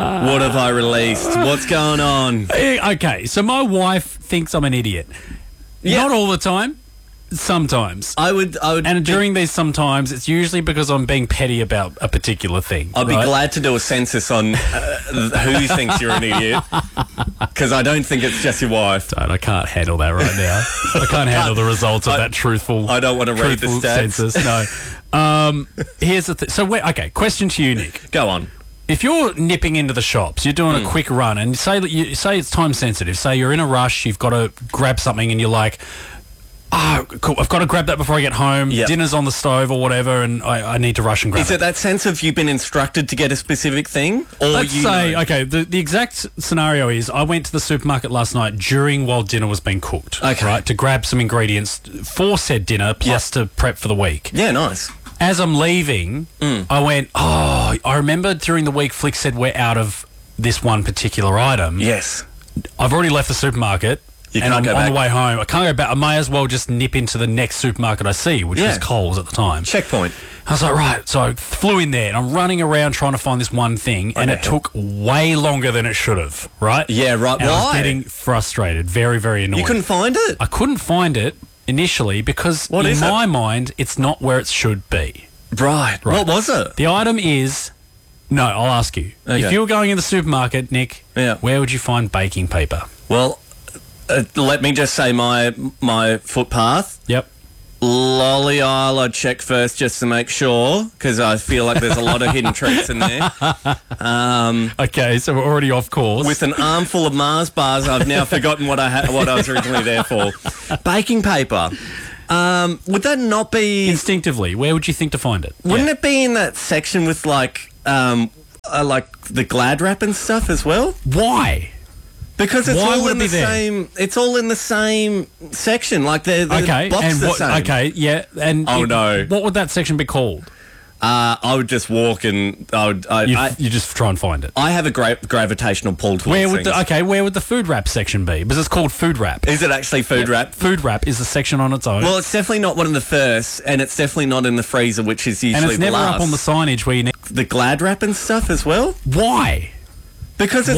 What have I released? What's going on? Okay, so my wife thinks I'm an idiot. Yeah. Not all the time. Sometimes. I would. And during these sometimes, it's usually because I'm being petty about a particular thing. I'd be glad to do a census on who thinks you're an idiot, because I don't think it's just your wife. I can't handle that right now. I can't handle the results of that truthful. I don't want to read the stats. Census. No. Here's the thing. So, question to you, Nick. Go on. If you're nipping into the shops, you're doing a quick run, and say it's time sensitive. Say you're in a rush, you've got to grab something, and you're like, "Oh, cool! I've got to grab that before I get home. Yep. Dinner's on the stove or whatever, and I need to rush and grab it." Is it that sense of you've been instructed to get a specific thing, or Let's say, okay, the exact scenario is I went to the supermarket last night while dinner was being cooked. Okay. Right, to grab some ingredients for said dinner, plus to prep for the week. Yeah, nice. As I'm leaving, I went, I remember during the week Flick said we're out of this one particular item. Yes. I've already left the supermarket. You and can't I'm go on back. the way home. I can't go back. I may as well just nip into the next supermarket I see, which was Coles at the time. Checkpoint. I was like, right. So I flew in there and I'm running around trying to find this one thing, and it took way longer than it should have, right? Yeah, right. And I was Why? getting frustrated, very, very annoyed. You couldn't find it? I couldn't find it initially because in my mind, it's not where it should be. Right. What was it? The item is... No, I'll ask you. Okay. If you were going in the supermarket, Nick, where would you find baking paper? Well, let me just say my footpath. Yep. Lolly aisle, I'd check first just to make sure, because I feel like there's a lot of hidden tricks in there. Okay, so we're already off course. With an armful of Mars bars, I've now forgotten what I was originally there for. Baking paper. Would that not be... Instinctively, where would you think to find it? Wouldn't it be in that section with like the Glad wrap and stuff as well? Why? Because it's Why all would in it be the there? same. It's all in the same section. Like the box and the same. okay, yeah, and no. what would that section be called? I would just walk and You just try and find it. I have a gravitational pull towards Where would things. where would the food wrap section be? Because it's called food wrap. Is it actually food wrap? Food wrap is a section on its own. Well, it's definitely not one of the first, and it's definitely not in the freezer, which is usually and it's the never last. up on the signage where you need... The Glad wrap and stuff as well. Why? Because it's